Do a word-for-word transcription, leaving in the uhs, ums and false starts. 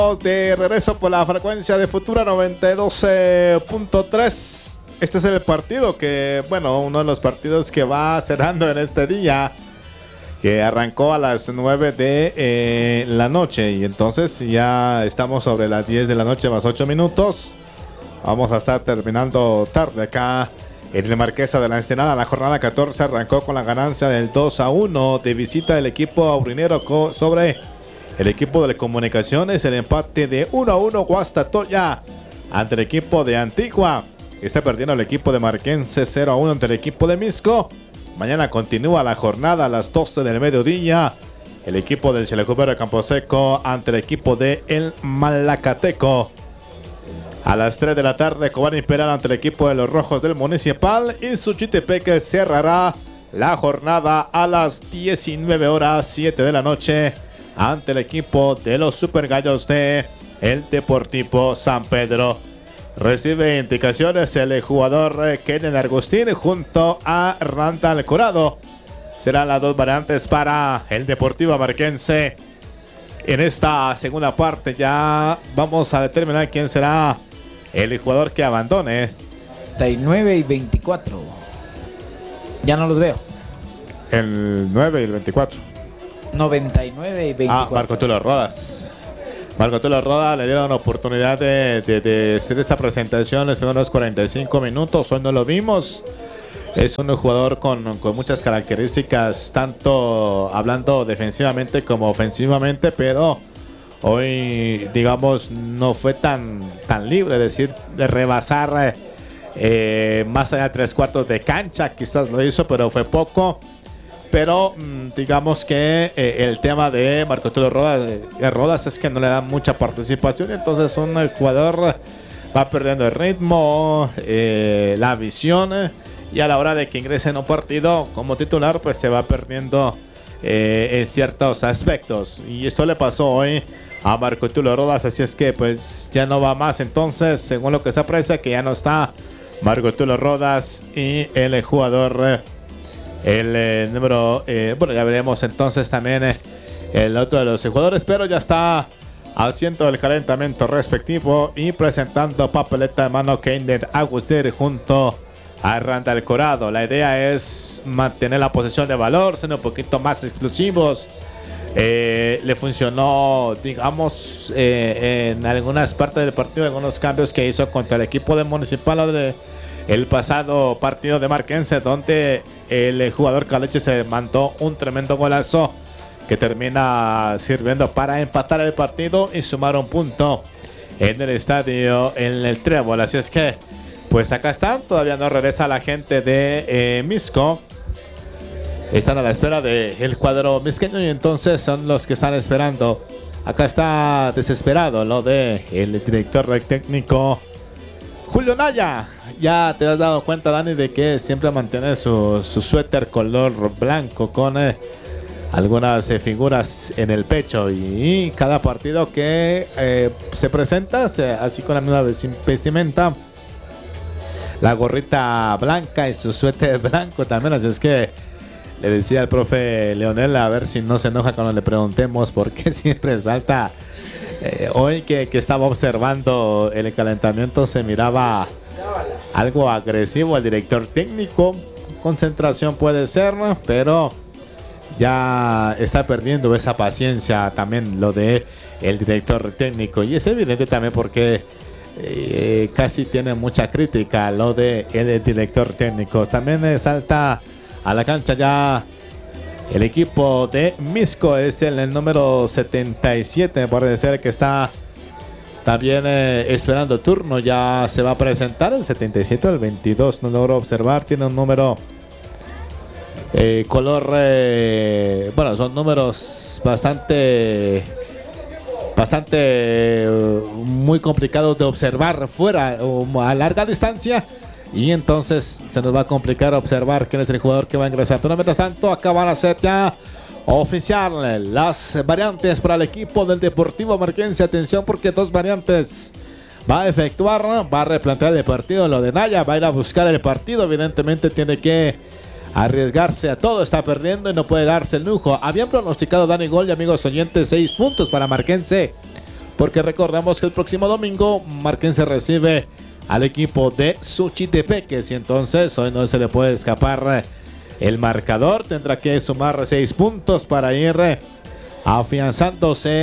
De regreso por la frecuencia de Futura noventa y dos punto tres. Este es el partido que, bueno, uno de los partidos que va cerrando en este día, que arrancó a las nueve de eh, la noche. Y entonces ya estamos sobre las diez de la noche más ocho minutos. Vamos a estar terminando tarde acá en el Marquesa de la Ensenada. La jornada catorce arrancó con la ganancia del dos a uno de visita del equipo aurinero sobre el equipo de Comunicaciones. El empate de uno a uno Guastatoya ante el equipo de Antigua. Está perdiendo el equipo de Marquense cero a uno ante el equipo de Misco. Mañana continúa la jornada a las doce del mediodía. El equipo del Chelecupero de Camposeco ante el equipo de El Malacateco. A las tres de la tarde, Cobán Imperial ante el equipo de los Rojos del Municipal. Y Suchitepeque cerrará la jornada a las diecinueve horas siete de la noche ante el equipo de los Super Gallos de el Deportivo San Pedro. Recibe indicaciones el jugador Kenen Agustín junto a Randall Corado. Serán las dos variantes para el Deportivo Marquense. En esta segunda parte ya vamos a determinar quién será el jugador que abandone. treinta y nueve y veinticuatro. Ya no los veo. El nueve y el veinticuatro. noventa y nueve y veinticuatro. Ah, Marco Tulio Rodas. Marco Tulio Rodas le dieron la oportunidad de, de, de hacer esta presentación los primeros cuarenta y cinco minutos. Hoy no lo vimos. Es un jugador con, con muchas características, tanto hablando defensivamente como ofensivamente, pero hoy, digamos, no fue tan, tan libre, es decir, de rebasar eh, más allá de tres cuartos de cancha. Quizás lo hizo, pero fue poco. Pero digamos que eh, el tema de Marco Tulio Rodas, eh, Rodas es que no le da mucha participación. Entonces un jugador va perdiendo el ritmo, eh, la visión. Eh, y a la hora de que ingrese en un partido como titular, pues se va perdiendo eh, en ciertos aspectos. Y esto le pasó hoy a Marco Tulio Rodas. Así es que pues ya no va más. Entonces, según lo que se aprecia, que ya no está Marco Tulio Rodas y el jugador... Eh, El eh, número, eh, bueno, ya veremos entonces también eh, el otro de los jugadores, pero ya está haciendo el calentamiento respectivo y presentando papeleta de mano Kenen Agustín junto a Randall Corado. La idea es mantener la posesión de valor, ser un poquito más exclusivos. Eh, le funcionó, digamos, eh, en algunas partes del partido, algunos cambios que hizo contra el equipo de Municipal o de el pasado partido de Marquense, donde el jugador Caleche se mandó un tremendo golazo que termina sirviendo para empatar el partido y sumar un punto en el estadio, en el Trébol. Así es que, pues acá están, todavía no regresa la gente de eh, Misco. Están a la espera del cuadro misqueño y entonces son los que están esperando. Acá está desesperado lo de el director técnico Julio Naya. Ya te has dado cuenta, Dani, de que siempre mantiene su, su suéter color blanco con eh, algunas eh, figuras en el pecho. Y, y cada partido que eh, se presenta, se, así con la misma vestimenta, la gorrita blanca y su suéter blanco también. Así es que le decía al profe Leonel a ver si no se enoja cuando le preguntemos por qué siempre salta. Eh, hoy que, que estaba observando el calentamiento se miraba algo agresivo el director técnico. Concentración puede ser, pero ya está perdiendo esa paciencia también lo de el director técnico. Y es evidente también porque eh, casi tiene mucha crítica lo de el director técnico. También eh, salta a la cancha ya el equipo de Misco. Es el, el número setenta y siete, me parece ser, que está también eh, esperando turno. Ya se va a presentar el setenta y siete, el veintidós, no logro observar. Tiene un número eh, color, eh, bueno, son números bastante bastante eh, muy complicados de observar fuera o a larga distancia. Y entonces se nos va a complicar observar quién es el jugador que va a ingresar. Pero mientras tanto, acá van a ser ya oficial las variantes para el equipo del Deportivo Marquense. Atención, porque dos variantes va a efectuar, va a replantear el partido. Lo de Naya va a ir a buscar el partido. Evidentemente tiene que arriesgarse a todo. Está perdiendo y no puede darse el lujo. Habían pronosticado Dani Gol y amigos oyentes seis puntos para Marquense porque recordamos que el próximo domingo Marquense recibe al equipo de Suchitepeques y entonces hoy no se le puede escapar el marcador. Tendrá que sumar seis puntos para ir afianzándose